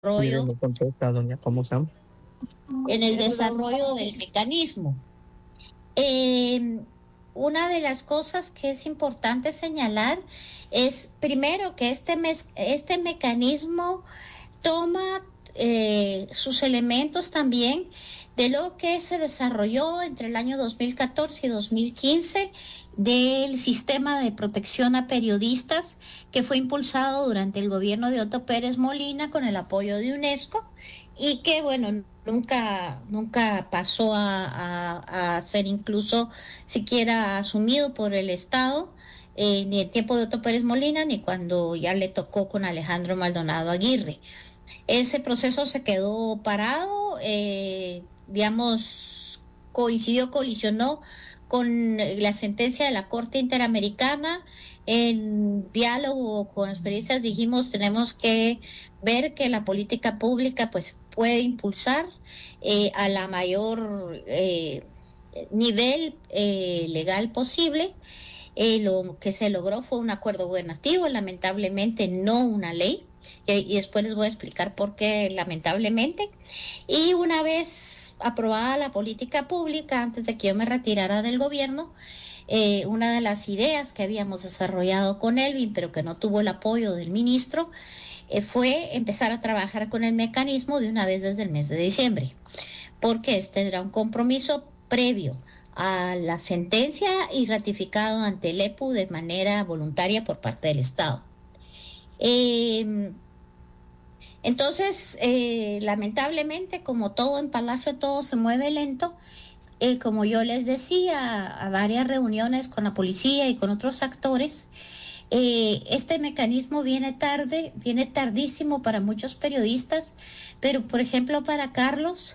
Mire, desarrollo, me contesta, doña, ¿cómo se llama? en el desarrollo del mecanismo. Eh, una de las cosas que es importante señalar es, primero, que este mecanismo toma sus elementos también de lo que se desarrolló entre el año 2014 y 2015 del sistema de protección a periodistas que fue impulsado durante el gobierno de Otto Pérez Molina con el apoyo de UNESCO y que, bueno, nunca pasó a ser incluso siquiera asumido por el Estado, ni en tiempo de Otto Pérez Molina, ni cuando ya le tocó con Alejandro Maldonado Aguirre. Ese proceso se quedó parado, digamos, colisionó con la sentencia de la Corte Interamericana. En diálogo con los periodistas dijimos tenemos que ver que la política pública pues puede impulsar a la mayor nivel legal posible. Lo que se logró fue un acuerdo gubernativo, lamentablemente no una ley, y después les voy a explicar por qué lamentablemente. Y una vez aprobada la política pública, antes de que yo me retirara del gobierno, una de las ideas que habíamos desarrollado con Elvin, pero que no tuvo el apoyo del ministro, fue empezar a trabajar con el mecanismo de una vez desde el mes de diciembre, porque este era un compromiso previo a la sentencia y ratificado ante el EPU de manera voluntaria por parte del Estado. Eh, lamentablemente, como todo en Palacio, todo se mueve lento. Como yo les decía, a varias reuniones con la policía y con otros actores, este mecanismo viene tarde, viene tardísimo para muchos periodistas, pero por ejemplo para Carlos,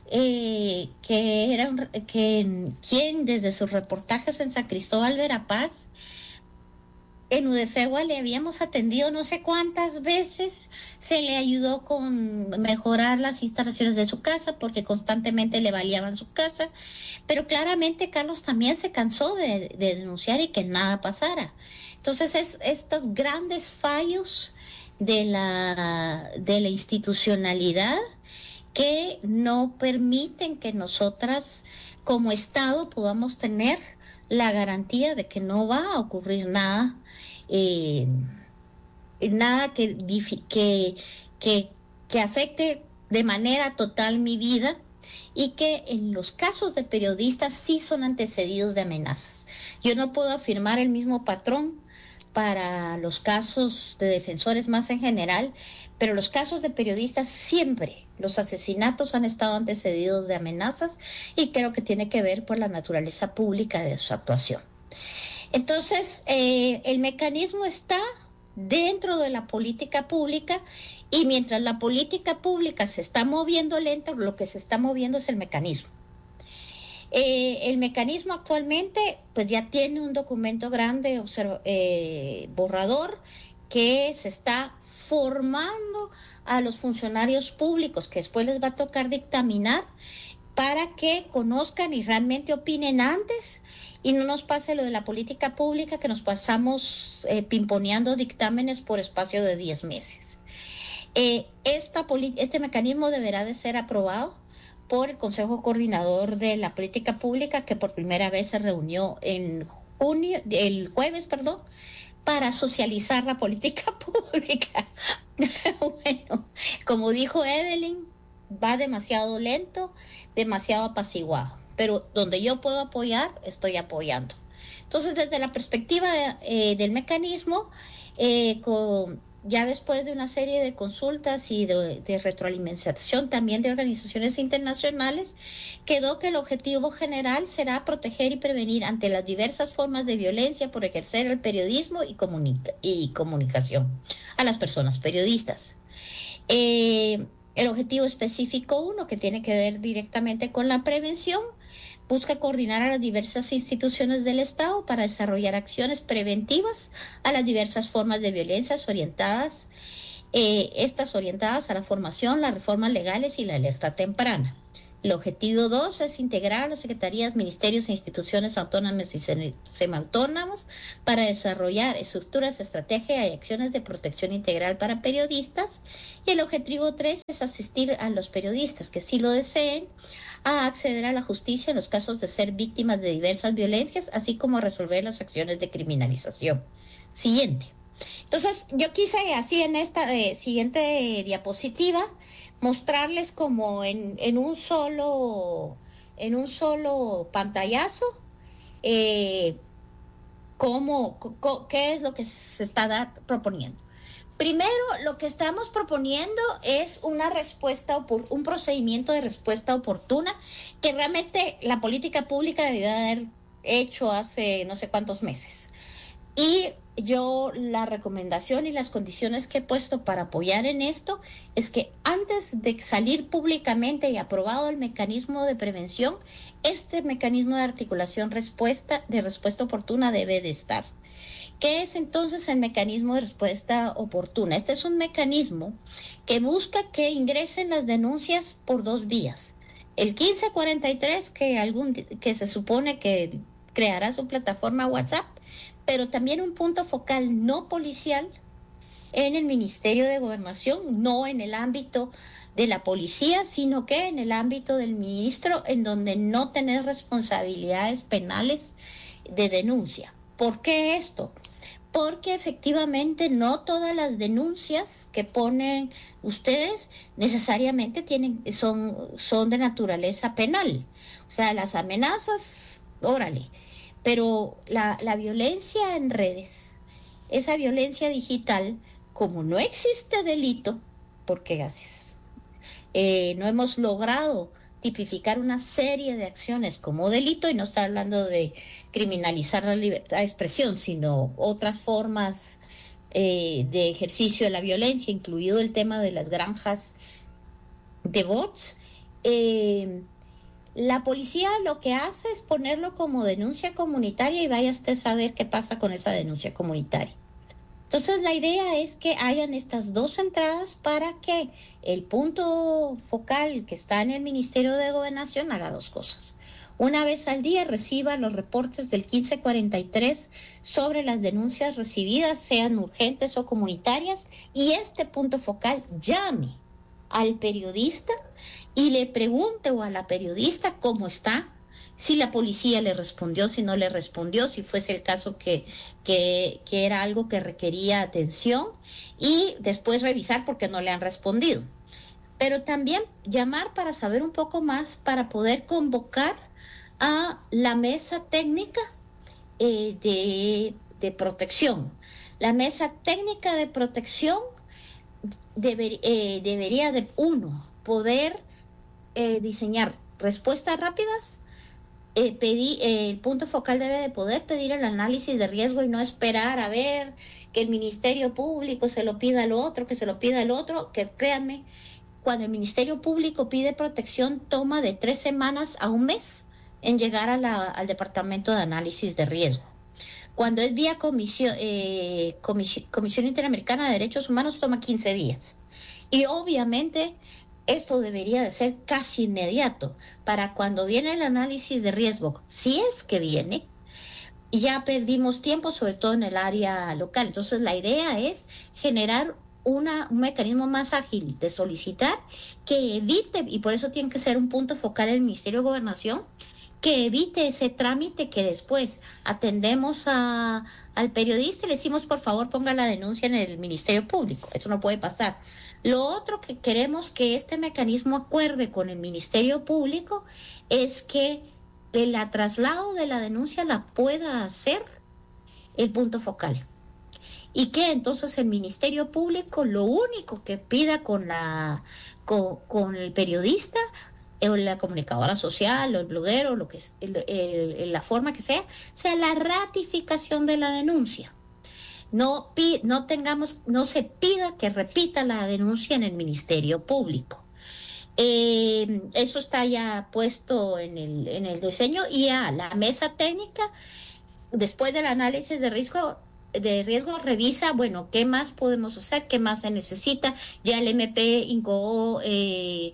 quien desde sus reportajes en San Cristóbal Verapaz, en Udefegua le habíamos atendido no sé cuántas veces, se le ayudó con mejorar las instalaciones de su casa porque constantemente le baleaban su casa, pero claramente Carlos también se cansó de denunciar y que nada pasara. Entonces estos grandes fallos de la institucionalidad que no permiten que nosotras como Estado podamos tener la garantía de que no va a ocurrir nada, eh, nada que, que afecte de manera total mi vida y que en los casos de periodistas sí son antecedidos de amenazas. Yo no puedo afirmar el mismo patrón para los casos de defensores más en general, pero los casos de periodistas siempre, los asesinatos han estado antecedidos de amenazas y creo que tiene que ver por la naturaleza pública de su actuación. Entonces, el mecanismo está dentro de la política pública y mientras la política pública se está moviendo lento, lo que se está moviendo es el mecanismo. El mecanismo actualmente pues ya tiene un documento grande, borrador, que se está formando a los funcionarios públicos, que después les va a tocar dictaminar para que conozcan y realmente opinen antes y no nos pase lo de la política pública que nos pasamos pimponeando dictámenes por espacio de 10 meses. Este mecanismo deberá de ser aprobado por el Consejo Coordinador de la Política Pública, que por primera vez se reunió el jueves, perdón, para socializar la política pública. Bueno, como dijo Evelyn, va demasiado lento, demasiado apaciguado, pero donde yo puedo apoyar, estoy apoyando. Entonces, desde la perspectiva del mecanismo, ya después de una serie de consultas y de retroalimentación también de organizaciones internacionales, quedó que el objetivo general será proteger y prevenir ante las diversas formas de violencia por ejercer el periodismo y comunicación a las personas periodistas. El objetivo específico uno, que tiene que ver directamente con la prevención, busca coordinar a las diversas instituciones del Estado para desarrollar acciones preventivas a las diversas formas de violencias estas orientadas a la formación, las reformas legales y la alerta temprana. El objetivo 2 es integrar a las secretarías, ministerios e instituciones autónomas y semiautónomas para desarrollar estructuras, estrategias y acciones de protección integral para periodistas. Y el objetivo 3 es asistir a los periodistas que sí lo deseen a acceder a la justicia en los casos de ser víctimas de diversas violencias, así como a resolver las acciones de criminalización. Siguiente. Entonces, yo quise así en esta siguiente diapositiva mostrarles como en un solo pantallazo eh, qué es lo que se está proponiendo. Primero, lo que estamos proponiendo es una respuesta, un procedimiento de respuesta oportuna que realmente la política pública debió haber hecho hace no sé cuántos meses. Y yo la recomendación y las condiciones que he puesto para apoyar en esto es que antes de salir públicamente y aprobado el mecanismo de prevención, este mecanismo de articulación de respuesta oportuna debe de estar. ¿Qué es entonces el mecanismo de respuesta oportuna? Este es un mecanismo que busca que ingresen las denuncias por dos vías. El 1543, que se supone que creará su plataforma WhatsApp, pero también un punto focal no policial en el Ministerio de Gobernación, no en el ámbito de la policía, sino que en el ámbito del ministro, en donde no tenés responsabilidades penales de denuncia. ¿Por qué esto? Porque efectivamente no todas las denuncias que ponen ustedes necesariamente son de naturaleza penal. O sea, las amenazas, órale, pero la violencia en redes, esa violencia digital, como no existe delito, porque no hemos logrado tipificar una serie de acciones como delito, y no está hablando de criminalizar la libertad de expresión, sino otras formas de ejercicio de la violencia, incluido el tema de las granjas de bots. La policía lo que hace es ponerlo como denuncia comunitaria y vaya usted a saber qué pasa con esa denuncia comunitaria. Entonces la idea es que hayan estas dos entradas para que el punto focal que está en el Ministerio de Gobernación haga dos cosas. Una vez al día reciba los reportes del 1543 sobre las denuncias recibidas, sean urgentes o comunitarias, y este punto focal llame al periodista y le pregunte o a la periodista cómo está, si la policía le respondió, si no le respondió, si fuese el caso que era algo que requería atención, y después revisar por qué no le han respondido. Pero también llamar para saber un poco más, para poder convocar a la mesa técnica de protección. La mesa técnica de protección debería de, uno, poder diseñar respuestas rápidas. El punto focal debe de poder pedir el análisis de riesgo y no esperar a ver que el Ministerio Público se lo pida al otro, que se lo pida al otro, que créanme, cuando el Ministerio Público pide protección toma de 3 semanas a un mes en llegar al Departamento de Análisis de Riesgo. Cuando es vía Comisión Interamericana de Derechos Humanos toma 15 días. Y obviamente esto debería de ser casi inmediato para cuando viene el análisis de riesgo, si es que viene, ya perdimos tiempo, sobre todo en el área local. Entonces la idea es generar un mecanismo más ágil de solicitar que evite, y por eso tiene que ser un punto focal en el Ministerio de Gobernación, que evite ese trámite que después atendemos al periodista y le decimos, por favor, ponga la denuncia en el Ministerio Público. Eso no puede pasar. Lo otro que queremos que este mecanismo acuerde con el Ministerio Público es que el traslado de la denuncia la pueda hacer el punto focal. Y que entonces el Ministerio Público lo único que pida con el periodista o la comunicadora social o el bloguero, lo que es, la forma que sea la ratificación de la denuncia. No se pida que repita la denuncia en el Ministerio Público. Eso está ya puesto en el diseño, y la mesa técnica, después del análisis de riesgo, revisa, bueno, qué más podemos hacer, qué más se necesita. Ya el MP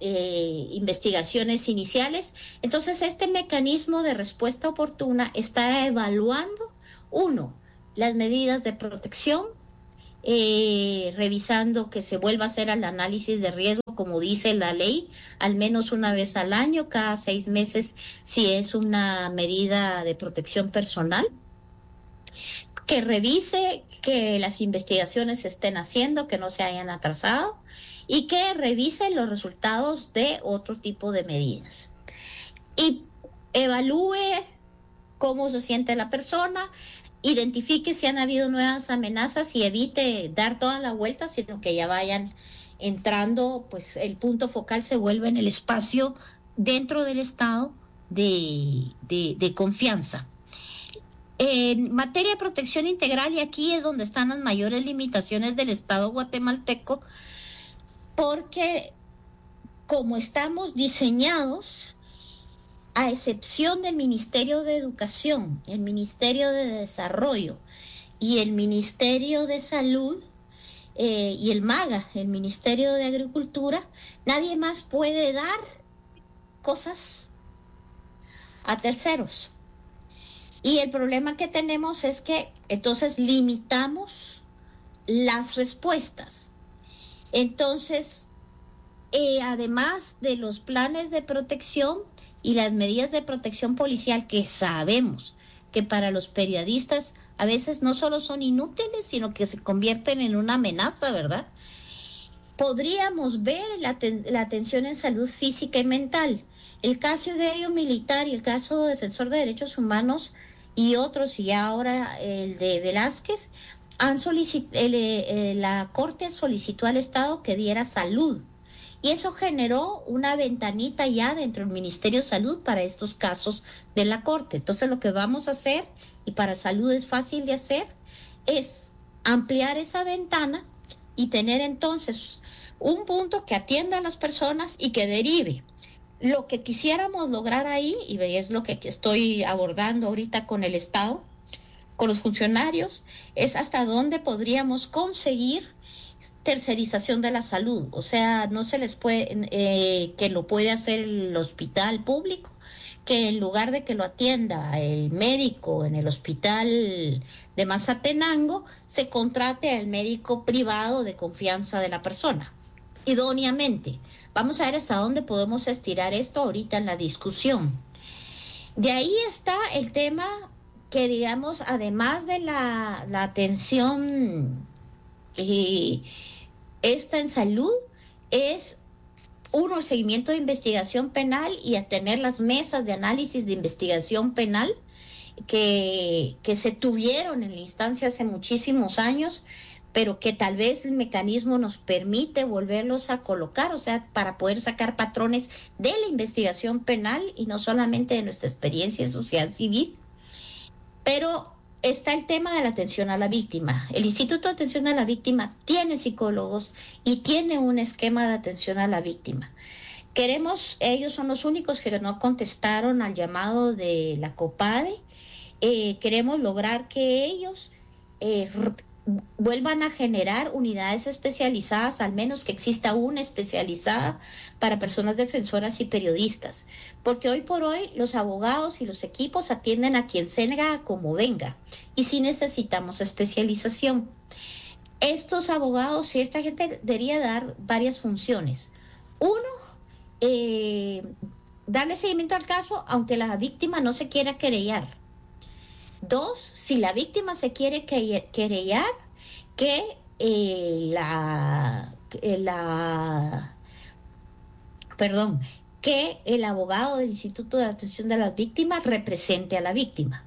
investigaciones iniciales. Entonces, este mecanismo de respuesta oportuna está evaluando, uno, las medidas de protección, revisando que se vuelva a hacer el análisis de riesgo, como dice la ley, al menos una vez al año, cada 6 meses, si es una medida de protección personal, que revise que las investigaciones se estén haciendo, que no se hayan atrasado, y que revise los resultados de otro tipo de medidas. Y evalúe cómo se siente la persona, identifique si han habido nuevas amenazas y evite dar toda la vuelta, sino que ya vayan entrando, pues el punto focal se vuelve en el espacio dentro del estado de confianza. En materia de protección integral, y aquí es donde están las mayores limitaciones del Estado guatemalteco, porque como estamos diseñados, a excepción del Ministerio de Educación, el Ministerio de Desarrollo y el Ministerio de Salud, y el MAGA, el Ministerio de Agricultura, nadie más puede dar cosas a terceros. Y el problema que tenemos es que entonces limitamos las respuestas. Entonces, además de los planes de protección y las medidas de protección policial, que sabemos que para los periodistas a veces no solo son inútiles, sino que se convierten en una amenaza, ¿verdad? Podríamos ver la atención en salud física y mental. El caso de Aéreo Militar y el caso de Defensor de Derechos Humanos y otros, y ahora el de Velázquez, la Corte solicitó al Estado que diera salud. Y eso generó una ventanita ya dentro del Ministerio de Salud para estos casos de la Corte. Entonces lo que vamos a hacer, y para salud es fácil de hacer, es ampliar esa ventana y tener entonces un punto que atienda a las personas y que derive. Lo que quisiéramos lograr ahí, y es lo que estoy abordando ahorita con el Estado, con los funcionarios, es hasta dónde podríamos conseguir tercerización de la salud. O sea, no se les puede, que lo puede hacer el hospital público, que en lugar de que lo atienda el médico en el hospital de Mazatenango, se contrate al médico privado de confianza de la persona, idóneamente. Vamos a ver hasta dónde podemos estirar esto ahorita en la discusión. De ahí está el tema que, digamos, además de la atención esta en salud, es uno, el seguimiento de investigación penal y a tener las mesas de análisis de investigación penal que se tuvieron en la instancia hace muchísimos años, pero que tal vez el mecanismo nos permite volverlos a colocar, o sea, para poder sacar patrones de la investigación penal y no solamente de nuestra experiencia social civil. Pero está el tema de la atención a la víctima. El Instituto de Atención a la Víctima tiene psicólogos y tiene un esquema de atención a la víctima. Ellos son los únicos que no contestaron al llamado de la COPADE. Queremos lograr que ellos vuelvan a generar unidades especializadas, al menos que exista una especializada para personas defensoras y periodistas, porque hoy por hoy los abogados y los equipos atienden a quien venga como venga, y sí necesitamos especialización. Estos abogados y esta gente debería dar varias funciones. Uno, darle seguimiento al caso aunque la víctima no se quiera querellar. Dos, si la víctima se quiere querellar, que que el abogado del Instituto de Atención de las Víctimas represente a la víctima.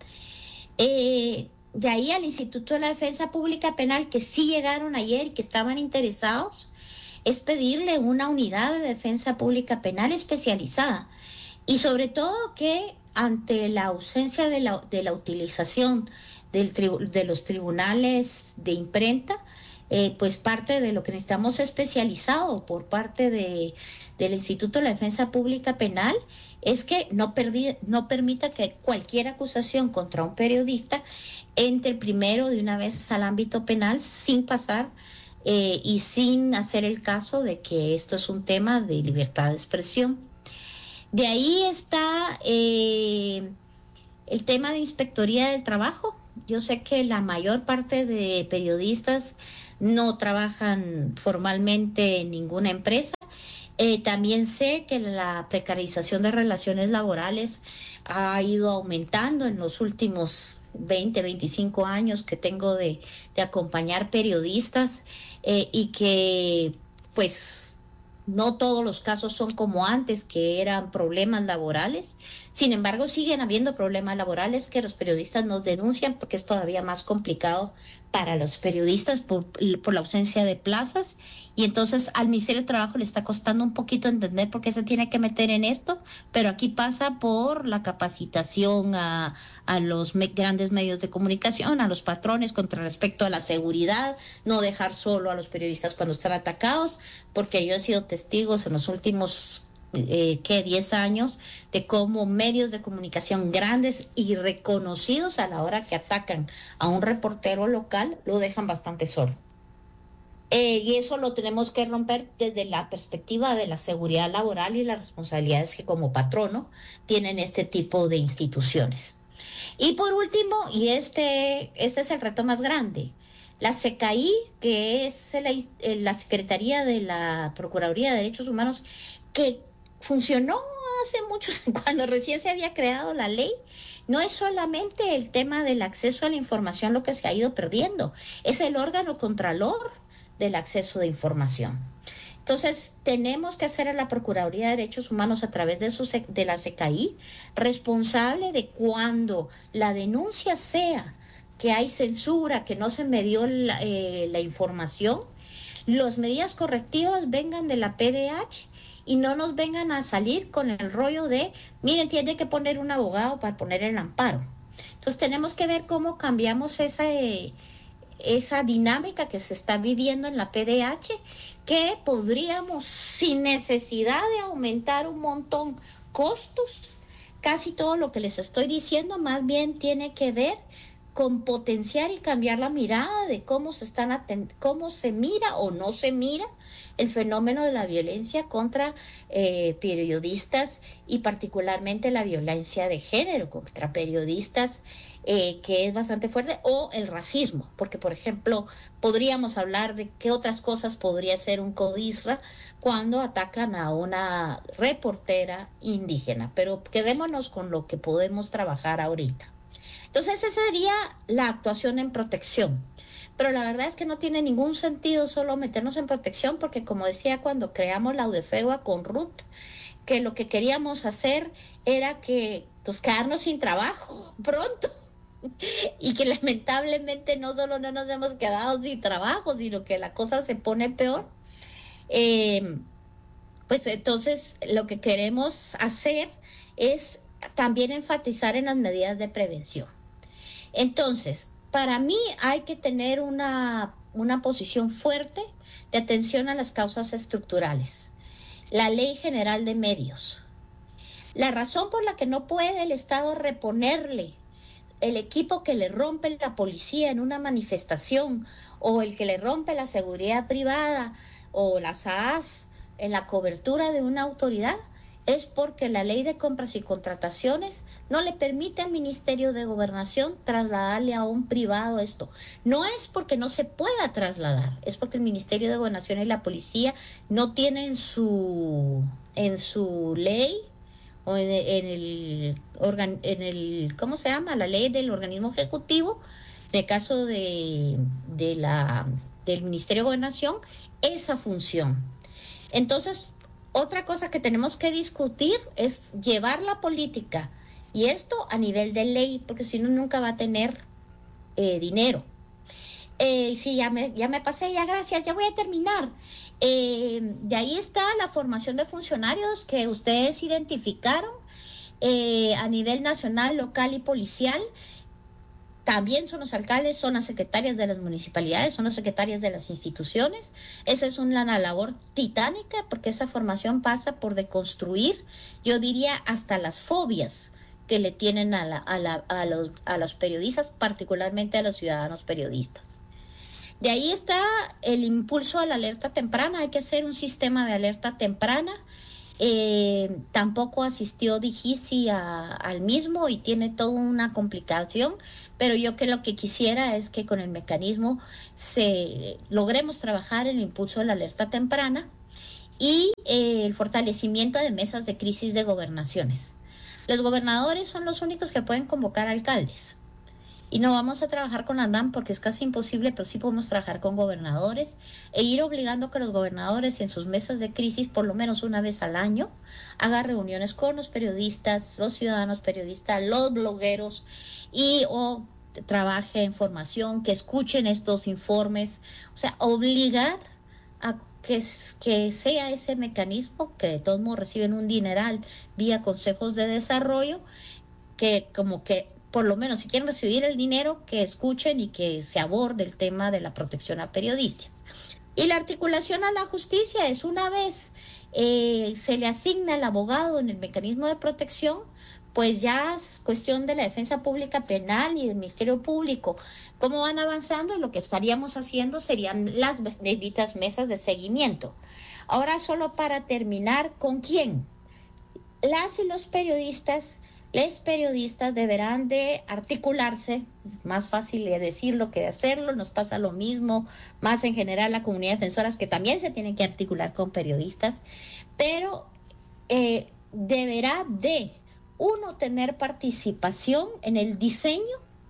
De ahí al Instituto de la Defensa Pública Penal, que sí llegaron ayer y que estaban interesados, es pedirle una unidad de defensa pública penal especializada, y sobre todo que ante la ausencia de la utilización de los tribunales de imprenta, pues parte de lo que necesitamos especializado por parte del Instituto de la Defensa Pública Penal es que no permita que cualquier acusación contra un periodista entre primero de una vez al ámbito penal sin pasar y sin hacer el caso de que esto es un tema de libertad de expresión. De ahí está el tema de inspectoría del trabajo. Yo sé que la mayor parte de periodistas no trabajan formalmente en ninguna empresa. También sé que la precarización de relaciones laborales ha ido aumentando en los últimos 20, 25 años que tengo de acompañar periodistas, y que pues no todos los casos son como antes, que eran problemas laborales. Sin embargo, siguen habiendo problemas laborales que los periodistas nos denuncian porque es todavía más complicado para los periodistas por la ausencia de plazas. Y entonces al Ministerio de Trabajo le está costando un poquito entender por qué se tiene que meter en esto, pero aquí pasa por la capacitación a los grandes medios de comunicación, a los patrones con respecto a la seguridad, no dejar solo a los periodistas cuando están atacados, porque yo he sido testigos en los últimos 10 años de cómo medios de comunicación grandes y reconocidos a la hora que atacan a un reportero local lo dejan bastante solo. Y eso lo tenemos que romper desde la perspectiva de la seguridad laboral y las responsabilidades que como patrono tienen este tipo de instituciones. Y por último, y este es el reto más grande, la CKI, que es la Secretaría de la Procuraduría de Derechos Humanos, que funcionó hace muchos, cuando recién se había creado la ley. No es solamente el tema del acceso a la información lo que se ha ido perdiendo, es el órgano contralor del acceso de información. Entonces, tenemos que hacer a la Procuraduría de Derechos Humanos a través de la CKI responsable de cuando la denuncia sea que hay censura, que no se me dio la información, las medidas correctivas vengan de la PDH y no nos vengan a salir con el rollo de, miren, tiene que poner un abogado para poner el amparo. Entonces, tenemos que ver cómo cambiamos esa dinámica que se está viviendo en la PDH, que podríamos, sin necesidad de aumentar un montón costos, casi todo lo que les estoy diciendo más bien tiene que ver con potenciar y cambiar la mirada de cómo se mira o no se mira el fenómeno de la violencia contra periodistas, y particularmente la violencia de género contra periodistas, que es bastante fuerte, o el racismo, porque por ejemplo podríamos hablar de qué otras cosas podría ser un CODISRA cuando atacan a una reportera indígena, pero quedémonos con lo que podemos trabajar ahorita. Entonces esa sería la actuación en protección. Pero la verdad es que no tiene ningún sentido solo meternos en protección, porque como decía cuando creamos la UDFEUA con Ruth, que lo que queríamos hacer era que pues, quedarnos sin trabajo pronto. Y que lamentablemente no solo no nos hemos quedado sin trabajo, sino que la cosa se pone peor. Eh, pues entonces lo que queremos hacer es también enfatizar en las medidas de prevención. Entonces, para mí hay que tener una posición fuerte de atención a las causas estructurales. La Ley General de Medios. La razón por la que no puede el Estado reponerle el equipo que le rompe la policía en una manifestación, o el que le rompe la seguridad privada o las AAS en la cobertura de una autoridad, es porque la ley de compras y contrataciones no le permite al Ministerio de Gobernación trasladarle a un privado esto. No es porque no se pueda trasladar, es porque el Ministerio de Gobernación y la policía no tienen en su ley, o ¿cómo se llama? La ley del organismo ejecutivo, en el caso del Ministerio de Gobernación, esa función. Entonces, otra cosa que tenemos que discutir es llevar la política y esto a nivel de ley, porque si no, nunca va a tener dinero. Sí, ya me pasé, ya gracias, ya voy a terminar. De ahí está la formación de funcionarios que ustedes identificaron, a nivel nacional, local y policial. También son los alcaldes, son las secretarias de las municipalidades, son las secretarias de las instituciones. Esa es una labor titánica, porque esa formación pasa por deconstruir, yo diría, hasta las fobias que le tienen a los periodistas, particularmente a los ciudadanos periodistas. De ahí está el impulso a la alerta temprana. Hay que hacer un sistema de alerta temprana. Tampoco asistió Digisi al mismo y tiene toda una complicación, pero yo que lo que quisiera es que con el mecanismo logremos trabajar el impulso de la alerta temprana y el fortalecimiento de mesas de crisis de gobernaciones. Los gobernadores son los únicos que pueden convocar alcaldes. Y no vamos a trabajar con la NAM porque es casi imposible, pero sí podemos trabajar con gobernadores e ir obligando a que los gobernadores en sus mesas de crisis, por lo menos una vez al año, hagan reuniones con los periodistas, los ciudadanos periodistas, los blogueros o trabaje en formación, que escuchen estos informes, o sea, obligar a que sea ese mecanismo, que de todos modos reciben un dineral vía consejos de desarrollo, que como que por lo menos si quieren recibir el dinero, que escuchen y que se aborde el tema de la protección a periodistas. Y la articulación a la justicia es una vez se le asigna al abogado en el mecanismo de protección, pues ya es cuestión de la defensa pública penal y del Ministerio Público. ¿Cómo van avanzando? Lo que estaríamos haciendo serían las benditas mesas de seguimiento. Ahora, solo para terminar, ¿con quién? Las y los periodistas, les periodistas deberán de articularse, más fácil de decirlo que de hacerlo, nos pasa lo mismo, más en general la comunidad de defensoras que también se tienen que articular con periodistas, pero deberá de uno tener participación en el diseño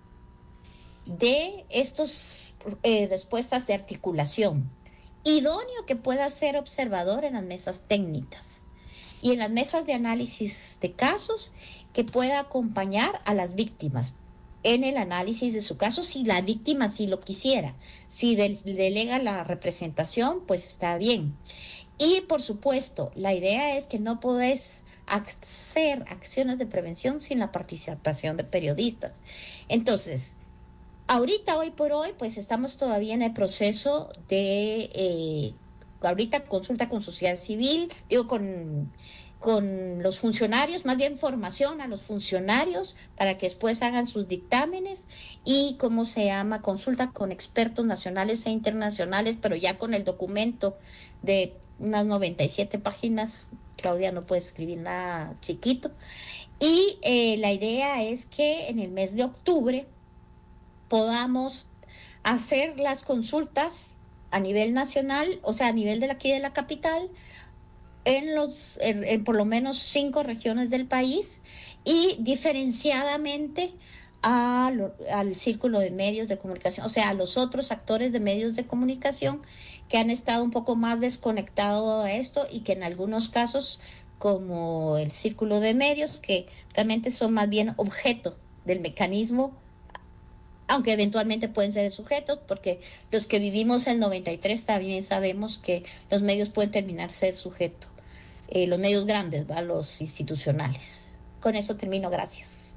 de estos respuestas de articulación, idóneo que pueda ser observador en las mesas técnicas y en las mesas de análisis de casos, que pueda acompañar a las víctimas en el análisis de su caso, si la víctima sí lo quisiera. Si delega la representación, pues está bien. Y por supuesto, la idea es que no podés hacer acciones de prevención sin la participación de periodistas. Entonces, ahorita, hoy por hoy, pues estamos todavía en el proceso de ahorita consulta con sociedad civil, digo, con los funcionarios, más bien formación a los funcionarios para que después hagan sus dictámenes y, ¿cómo se llama?, consulta con expertos nacionales e internacionales, pero ya con el documento de unas 97 páginas. Claudia no puede escribir nada chiquito. Y la idea es que en el mes de octubre podamos hacer las consultas a nivel nacional, o sea, a nivel de aquí de la capital, en por lo menos 5 regiones del país y diferenciadamente al círculo de medios de comunicación, o sea, a los otros actores de medios de comunicación que han estado un poco más desconectados a esto y que en algunos casos, como el círculo de medios, que realmente son más bien objeto del mecanismo, aunque eventualmente pueden ser sujetos, porque los que vivimos el 93 también sabemos que los medios pueden terminar ser sujetos. Los medios grandes, ¿va? Los institucionales. Con eso termino, gracias.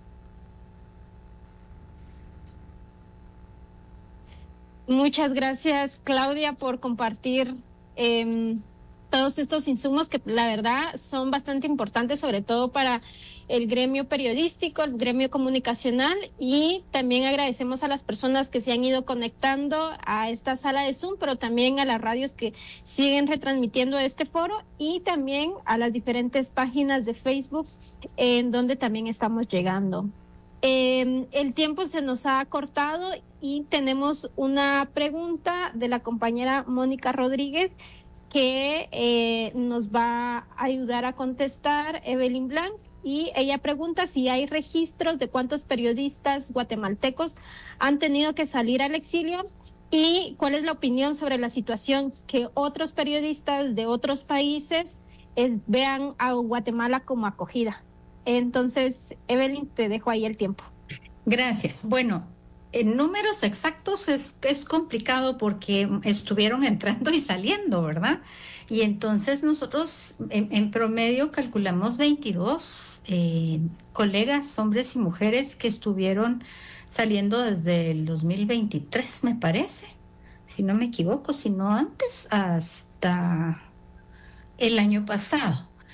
Muchas gracias, Claudia, por compartir todos estos insumos que la verdad son bastante importantes, sobre todo para el gremio periodístico, el gremio comunicacional, y también agradecemos a las personas que se han ido conectando a esta sala de Zoom, pero también a las radios que siguen retransmitiendo este foro y también a las diferentes páginas de Facebook en donde también estamos llegando. El tiempo se nos ha cortado y tenemos una pregunta de la compañera Mónica Rodríguez que nos va a ayudar a contestar Evelyn Blanc, y ella pregunta si hay registros de cuántos periodistas guatemaltecos han tenido que salir al exilio y cuál es la opinión sobre la situación que otros periodistas de otros países vean a Guatemala como acogida. Entonces, Evelyn, te dejo ahí el tiempo. Gracias. Bueno, en números exactos es complicado porque estuvieron entrando y saliendo, ¿verdad? Y entonces nosotros en promedio calculamos 22 colegas, hombres y mujeres, que estuvieron saliendo desde el 2023, me parece, si no me equivoco, si no antes, hasta el año pasado.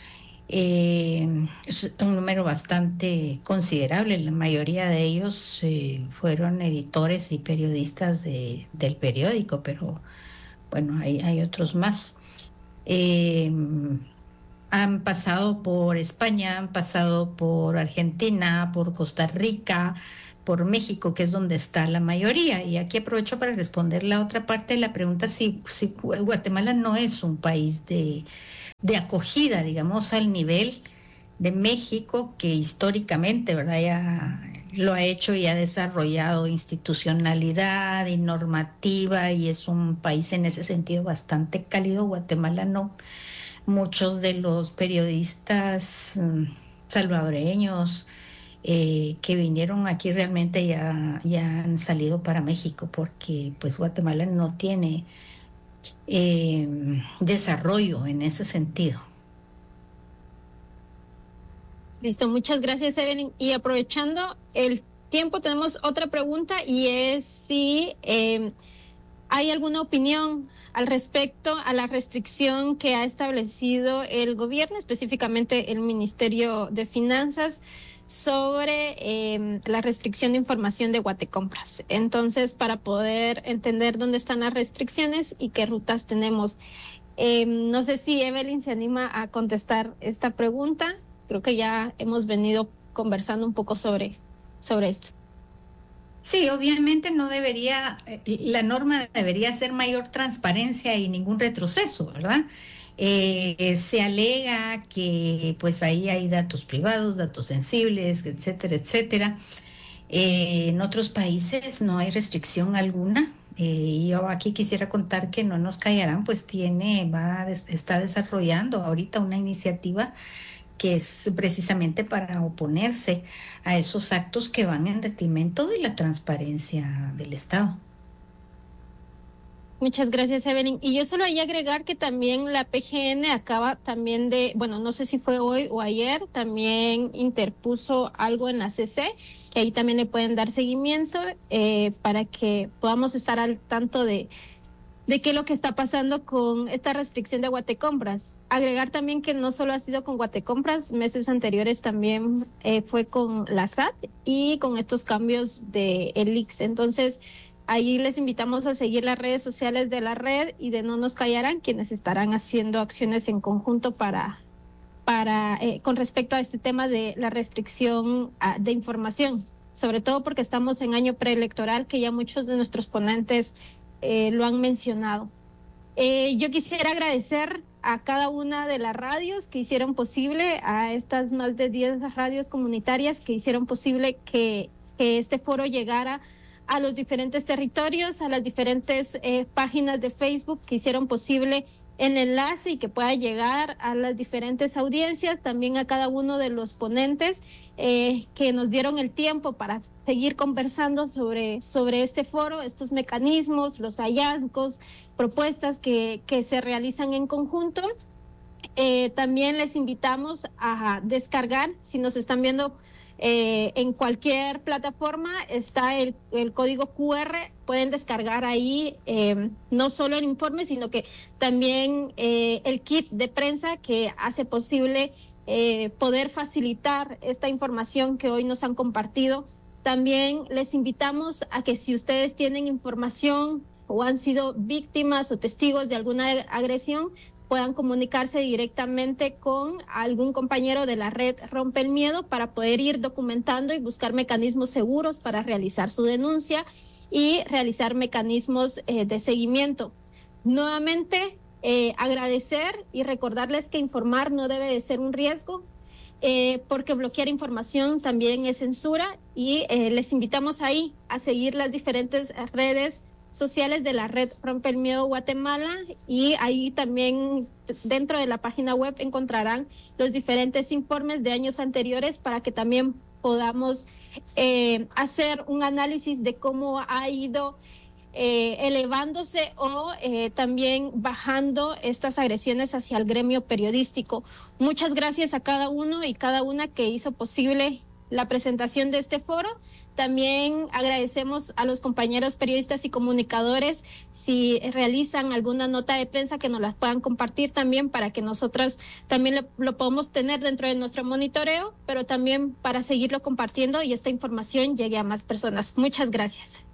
Es un número bastante considerable. La mayoría de ellos fueron editores y periodistas del periódico, pero bueno, hay otros más. Eh, Han pasado por España, han pasado por Argentina, por Costa Rica, por México, que es donde está la mayoría. Y aquí aprovecho para responder la otra parte de la pregunta, si Guatemala no es un país de acogida, digamos, al nivel de México, que históricamente, ¿verdad? Ya lo ha hecho y ha desarrollado institucionalidad y normativa y es un país en ese sentido bastante cálido. Guatemala no. Muchos de los periodistas salvadoreños que vinieron aquí realmente ya han salido para México porque pues Guatemala no tiene desarrollo en ese sentido. Listo, muchas gracias, Evelyn. Y aprovechando el tiempo, tenemos otra pregunta y es si hay alguna opinión al respecto a la restricción que ha establecido el gobierno, específicamente el Ministerio de Finanzas, sobre la restricción de información de Guatecompras. Entonces, para poder entender dónde están las restricciones y qué rutas tenemos. No sé si Evelyn se anima a contestar esta pregunta. Creo que ya hemos venido conversando un poco sobre esto. Sí, obviamente no debería, la norma debería ser mayor transparencia y ningún retroceso, ¿verdad? Se alega que pues ahí hay datos privados, datos sensibles, etcétera, etcétera. En otros países no hay restricción alguna. Yo aquí quisiera contar que No Nos Callarán pues está desarrollando ahorita una iniciativa que es precisamente para oponerse a esos actos que van en detrimento de la transparencia del Estado. Muchas gracias, Evelyn. Y yo solo ahí agregar que también la PGN acaba también bueno, no sé si fue hoy o ayer, también interpuso algo en la CC, que ahí también le pueden dar seguimiento para que podamos estar al tanto de qué es lo que está pasando con esta restricción de Guatecompras. Agregar también que no solo ha sido con Guatecompras, meses anteriores también fue con la SAT y con estos cambios de el IX. Entonces, ahí les invitamos a seguir las redes sociales de la red y de No Nos Callarán, quienes estarán haciendo acciones en conjunto para con respecto a este tema de la restricción de información, sobre todo porque estamos en año preelectoral, que ya muchos de nuestros ponentes lo han mencionado. Yo quisiera agradecer a cada una de las radios que hicieron posible, a estas más de 10 radios comunitarias que hicieron posible que este foro llegara a los diferentes territorios, a las diferentes páginas de Facebook que hicieron posible el enlace y que pueda llegar a las diferentes audiencias, también a cada uno de los ponentes que nos dieron el tiempo para seguir conversando sobre este foro, estos mecanismos, los hallazgos, propuestas que se realizan en conjunto. También les invitamos a descargar, si nos están viendo en cualquier plataforma, está el código QR, pueden descargar ahí no solo el informe, sino que también el kit de prensa que hace posible poder facilitar esta información que hoy nos han compartido. También les invitamos a que si ustedes tienen información o han sido víctimas o testigos de alguna agresión, puedan comunicarse directamente con algún compañero de la red Rompe el Miedo para poder ir documentando y buscar mecanismos seguros para realizar su denuncia y realizar mecanismos de seguimiento. Nuevamente, agradecer y recordarles que informar no debe de ser un riesgo, porque bloquear información también es censura y les invitamos ahí a seguir las diferentes redes sociales de la red Rompe el Miedo Guatemala y ahí también dentro de la página web encontrarán los diferentes informes de años anteriores para que también podamos hacer un análisis de cómo ha ido elevándose o también bajando estas agresiones hacia el gremio periodístico. Muchas gracias a cada uno y cada una que hizo posible la presentación de este foro. También agradecemos a los compañeros periodistas y comunicadores si realizan alguna nota de prensa que nos las puedan compartir también para que nosotras también lo podamos tener dentro de nuestro monitoreo, pero también para seguirlo compartiendo y esta información llegue a más personas. Muchas gracias.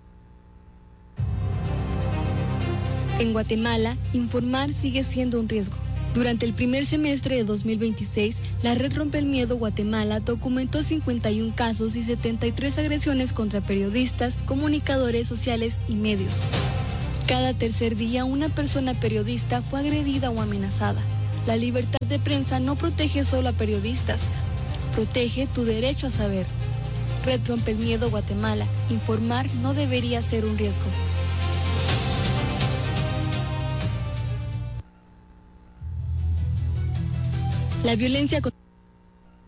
En Guatemala, informar sigue siendo un riesgo. Durante el primer semestre de 2026, la Red Rompe el Miedo Guatemala documentó 51 casos y 73 agresiones contra periodistas, comunicadores sociales y medios. Cada tercer día, una persona periodista fue agredida o amenazada. La libertad de prensa no protege solo a periodistas, protege tu derecho a saber. Red Rompe el Miedo Guatemala, informar no debería ser un riesgo. La violencia